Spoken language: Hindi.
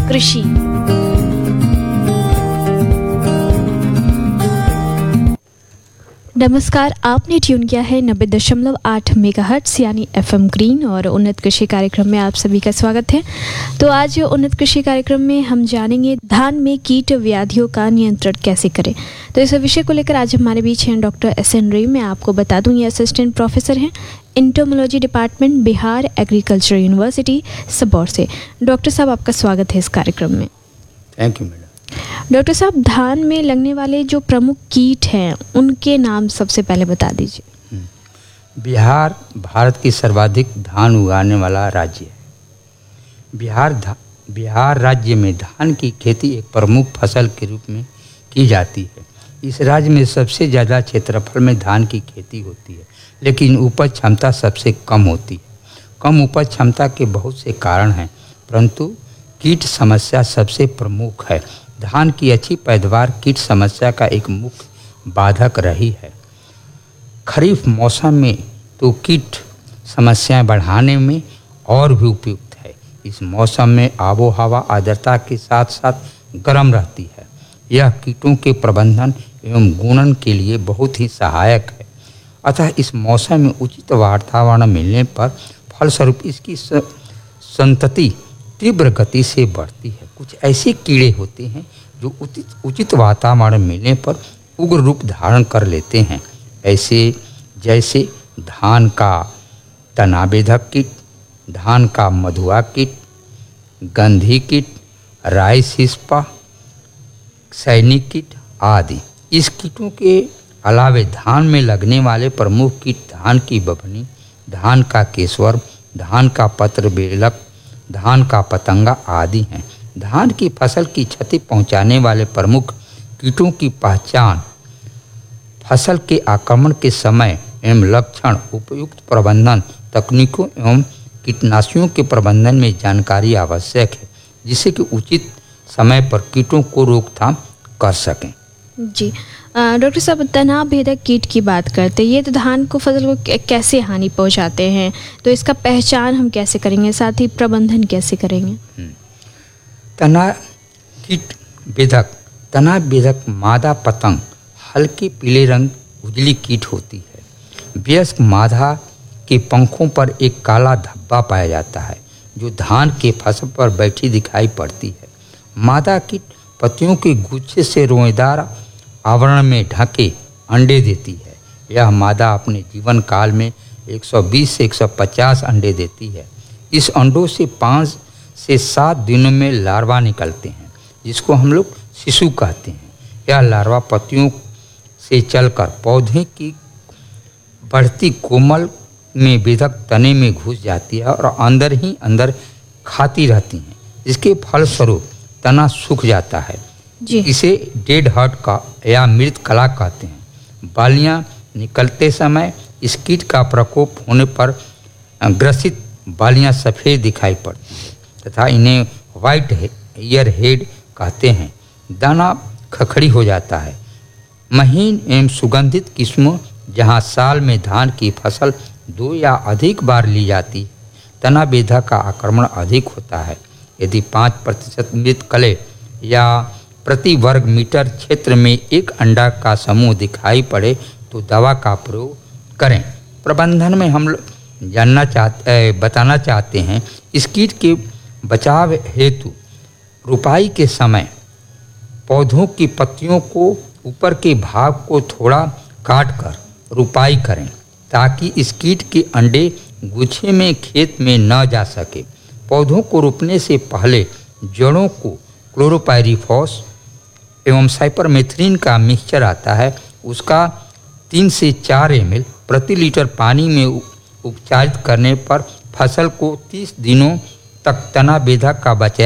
कृषि। नमस्कार, आपने ट्यून किया है 90.8 मेगाहर्ट्ज़ यानी FM ग्रीन और उन्नत कृषि कार्यक्रम में आप सभी का स्वागत है। तो आज उन्नत कृषि कार्यक्रम में हम जानेंगे धान में कीट व्याधियों का नियंत्रण कैसे करें। तो इस विषय को लेकर आज हमारे बीच हैं डॉक्टर SN रे। मैं आपको बता दूं, ये असिस्टेंट प्रोफेसर हैं entomology department, Bihar agriculture university Sabour से। डॉक्टर साहब, आपका स्वागत है इस कार्यक्रम में। Thank you madam. डॉक्टर साहब, धान में लगने वाले जो प्रमुख कीट हैं उनके नाम सबसे पहले बता दीजिए। बिहार भारत की सर्वाधिक धान उगाने वाला राज्य है। बिहार राज्य में धान की खेती एक प्रमुख फसल के रूप में की जाती है। इस राज्य में सबसे ज़्यादा क्षेत्रफल में धान की खेती होती है, लेकिन उपज क्षमता सबसे कम होती है। कम उपज क्षमता के बहुत से कारण हैं, परंतु कीट समस्या सबसे प्रमुख है। धान की अच्छी पैदावार कीट समस्या का एक मुख्य बाधक रही है। खरीफ मौसम में तो कीट समस्याएं बढ़ाने में और भी उपयुक्त है। इस मौसम में आबो हवा आर्द्रता के साथ साथ गर्म रहती है। यह कीटों के प्रबंधन एवं गुणन के लिए बहुत ही सहायक है। अतः इस मौसम में उचित वातावरण मिलने पर फलस्वरूप इसकी संतति तीव्र गति से बढ़ती है। कुछ ऐसे कीड़े होते हैं जो उचित वातावरण मिलने पर उग्र रूप धारण कर लेते हैं, ऐसे जैसे धान का तनाबेधक कीट, धान का मधुआ कीट, गंधी कीट, राई सिस्पा, सैनिक कीट आदि। इस कीटों के अलावे धान में लगने वाले प्रमुख कीट धान की बभनी, धान का केसवर, धान का पत्र बेलक, धान का पतंगा आदि हैं। धान की फसल की क्षति पहुंचाने वाले प्रमुख कीटों की पहचान, फसल के आक्रमण के समय एवं लक्षण, उपयुक्त प्रबंधन तकनीकों एवं कीटनाशियों के प्रबंधन में जानकारी आवश्यक है, जिससे कि उचित समय पर कीटों को रोकथाम कर सकें। जी डॉक्टर साहब, तनाव भेदक कीट की बात करते हैं, ये तो धान को फसल को कैसे हानि पहुंचाते हैं, तो इसका पहचान हम कैसे करेंगे, साथ ही प्रबंधन कैसे करेंगे? तनाव बेधक मादा पतंग हल्के पीले रंग उजली कीट होती है। वयस्क मादा के पंखों पर एक काला धब्बा पाया जाता है, जो धान के फसल पर बैठी दिखाई पड़ती है। मादा कीट पत्तियों के गुच्छे से रोएदार आवरण में ढके अंडे देती है। यह मादा अपने जीवन काल में 120 से 150 अंडे देती है। इस अंडों से 5 से 7 दिनों में लार्वा निकलते हैं, जिसको हम लोग शिशु कहते हैं। यह लार्वा पत्तियों से चलकर पौधे की बढ़ती कोमल में बेधक तने में घुस जाती है और अंदर ही अंदर खाती रहती हैं। इसके फलस्वरूप तना सूख जाता है। इसे डेड हार्ट का या मृत कला कहते हैं। बालियां निकलते समय इस कीट का प्रकोप होने पर ग्रसित बालियां सफ़ेद दिखाई पड़ती है तथा इन्हें वाइट ईयर हेड कहते हैं। दाना खखड़ी हो जाता है। महीन एवं सुगंधित किस्मों, जहां साल में धान की फसल 2 या अधिक बार ली जाती, तना बेधा का आक्रमण अधिक होता है। यदि 5% मृत कले या प्रति वर्ग मीटर क्षेत्र में एक अंडा का समूह दिखाई पड़े तो दवा का प्रयोग करें। प्रबंधन में हम बताना चाहते हैं, इस कीट के बचाव हेतु रुपाई के समय पौधों की पत्तियों को ऊपर के भाग को थोड़ा काट कर रुपाई करें, ताकि इस कीट के अंडे गुच्छे में खेत में न जा सके। पौधों को रोपने से पहले जड़ों को क्लोरोपाइरीफॉस एवं साइपरमेथ्रिन का मिक्सचर आता है, उसका 3 से 4 ml प्रति लीटर पानी में उपचारित करने पर फसल को 30 दिनों तक तना बेधा का बचाव